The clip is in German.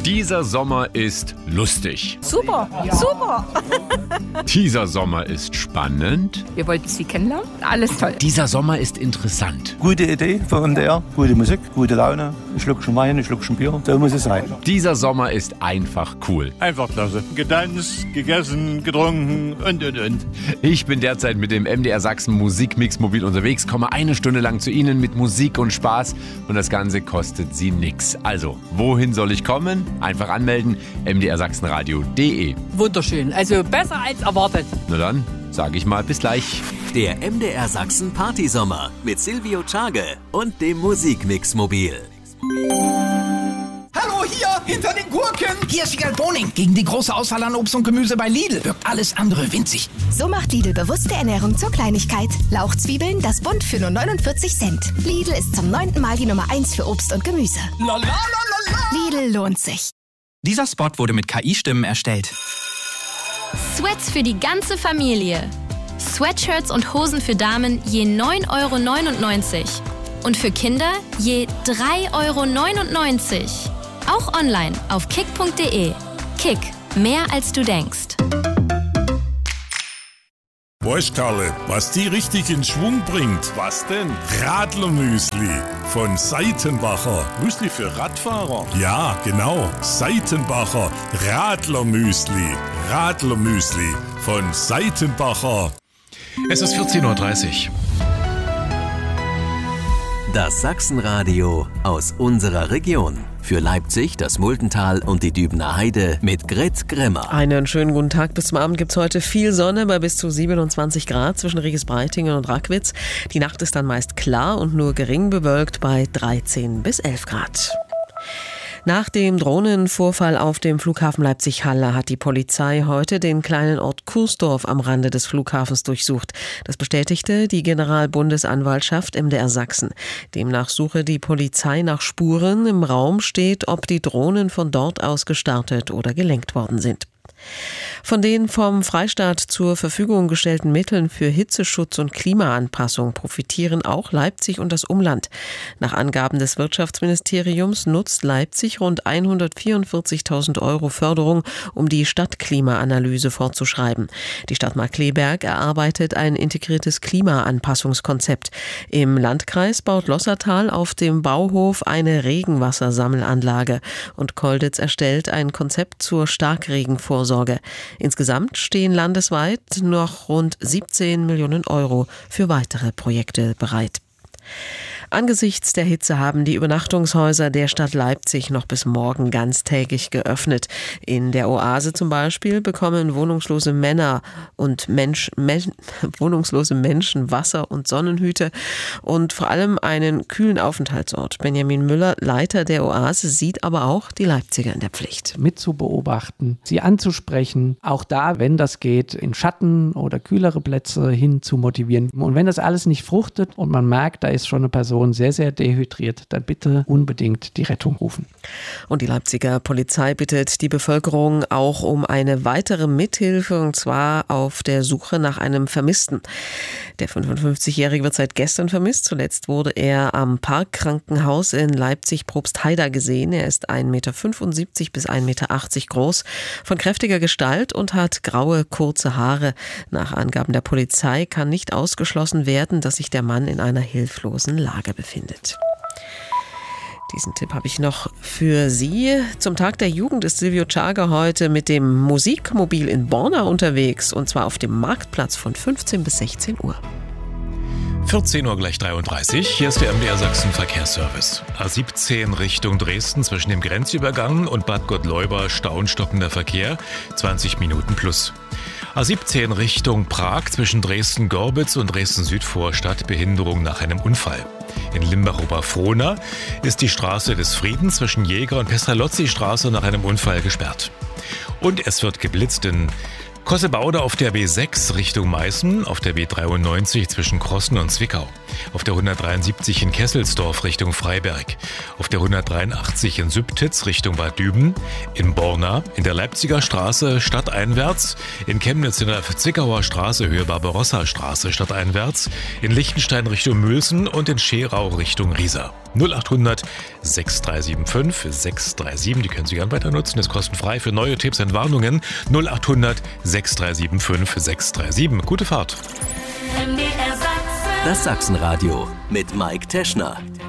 Dieser Sommer ist lustig. Super, super. Dieser Sommer ist spannend. Wir wollten Sie kennenlernen. Alles toll. Dieser Sommer ist interessant. Gute Idee von MDR, gute Musik, gute Laune, ein Schluckchen Wein, ein Schluckchen Bier, so muss es sein. Dieser Sommer ist einfach cool. Einfach klasse. Getanzt, gegessen, getrunken und. Ich bin derzeit mit dem MDR Sachsen Musikmix-Mobil unterwegs, komme eine Stunde lang zu Ihnen mit Musik und Spaß und das Ganze kostet Sie nix. Also, wohin soll ich kommen? Einfach anmelden, mdrsachsenradio.de. Wunderschön. Also besser als erwartet. Na dann, sage ich mal bis gleich. Der MDR Sachsen Partysommer mit Silvio Czage und dem Musikmix-Mobil. Hallo, hier, hinter den Gurken. Hier ist Wiegald Boning. Gegen die große Auswahl an Obst und Gemüse bei Lidl wirkt alles andere winzig. So macht Lidl bewusste Ernährung zur Kleinigkeit. Lauchzwiebeln, das Bund für nur 49 Cent. Lidl ist zum 9. Mal die Nummer 1 für Obst und Gemüse. La la la la la. Lidl lohnt sich. Dieser Spot wurde mit KI-Stimmen erstellt. Sweats für die ganze Familie. Sweatshirts und Hosen für Damen je 9,99 € und für Kinder je 3,99 €. Auch online auf kick.de. Kick, mehr als du denkst. Weißt Karle, was die richtig in Schwung bringt? Was denn? Radlermüsli von Seitenbacher. Müsli für Radfahrer? Ja, genau. Seitenbacher Radlermüsli. Radlermüsli von Seitenbacher. Es ist 14:30 Uhr. Das Sachsenradio aus unserer Region. Für Leipzig, das Muldental und die Dübener Heide mit Grit Grimmer. Einen schönen guten Tag. Bis zum Abend gibt es heute viel Sonne bei bis zu 27 Grad zwischen Regisbreitingen und Rackwitz. Die Nacht ist dann meist klar und nur gering bewölkt bei 13 bis 11 Grad. Nach dem Drohnenvorfall auf dem Flughafen Leipzig-Halle hat die Polizei heute den kleinen Ort Kursdorf am Rande des Flughafens durchsucht. Das bestätigte die Generalbundesanwaltschaft MDR Sachsen. Demnach suche die Polizei nach Spuren. Im Raum steht, ob die Drohnen von dort aus gestartet oder gelenkt worden sind. Von den vom Freistaat zur Verfügung gestellten Mitteln für Hitzeschutz und Klimaanpassung profitieren auch Leipzig und das Umland. Nach Angaben des Wirtschaftsministeriums nutzt Leipzig rund 144.000 € Förderung, um die Stadtklimaanalyse fortzuschreiben. Die Stadt Markkleeberg erarbeitet ein integriertes Klimaanpassungskonzept. Im Landkreis baut Lossertal auf dem Bauhof eine Regenwassersammelanlage und Kolditz erstellt ein Konzept zur Starkregenvorsorge. Insgesamt stehen landesweit noch rund 17 Millionen € für weitere Projekte bereit. Angesichts der Hitze haben die Übernachtungshäuser der Stadt Leipzig noch bis morgen ganztägig geöffnet. In der Oase zum Beispiel bekommen wohnungslose Menschen Wasser und Sonnenhüte und vor allem einen kühlen Aufenthaltsort. Benjamin Müller, Leiter der Oase, sieht aber auch die Leipziger in der Pflicht. Mit zu beobachten, sie anzusprechen, auch da, wenn das geht, in Schatten oder kühlere Plätze hin zu motivieren. Und wenn das alles nicht fruchtet und man merkt, da ist schon eine Person sehr, sehr dehydriert, dann bitte unbedingt die Rettung rufen. Und die Leipziger Polizei bittet die Bevölkerung auch um eine weitere Mithilfe, und zwar auf der Suche nach einem Vermissten. Der 55-Jährige wird seit gestern vermisst. Zuletzt wurde er am Parkkrankenhaus in Leipzig-Probstheida gesehen. Er ist 1,75 Meter bis 1,80 Meter groß, von kräftiger Gestalt und hat graue, kurze Haare. Nach Angaben der Polizei kann nicht ausgeschlossen werden, dass sich der Mann in einer hilflosen Lage befindet. Diesen Tipp habe ich noch für Sie. Zum Tag der Jugend ist Silvio Czage heute mit dem Musikmobil in Borna unterwegs, und zwar auf dem Marktplatz von 15 bis 16 Uhr. 14 Uhr gleich 33. Hier ist der MDR Sachsen Verkehrsservice. A17 Richtung Dresden zwischen dem Grenzübergang und Bad Gottleuba staunstockender Verkehr, 20 Minuten plus. A17 Richtung Prag zwischen Dresden-Gorbitz und Dresden-Südvorstadt, Behinderung nach einem Unfall. In Limbach-Oberfrohna ist die Straße des Friedens zwischen Jäger- und Pestalozzi-Straße nach einem Unfall gesperrt. Und es wird geblitzt in Kossebaude auf der B6 Richtung Meißen, auf der B93 zwischen Krossen und Zwickau, auf der 173 in Kesselsdorf Richtung Freiberg, auf der 183 in Sübtitz Richtung Bad Düben, in Borna, in der Leipziger Straße stadteinwärts, in Chemnitz in der Zwickauer Straße Höhe Barbarossa-Straße stadteinwärts, in Liechtenstein Richtung Mülsen und in Scherau Richtung Riesa. 0800 6375 637, die können Sie gern weiter nutzen, ist kostenfrei für neue Tipps und Warnungen. 0800 6375 637. Gute Fahrt. Das Sachsenradio mit Mike Teschner.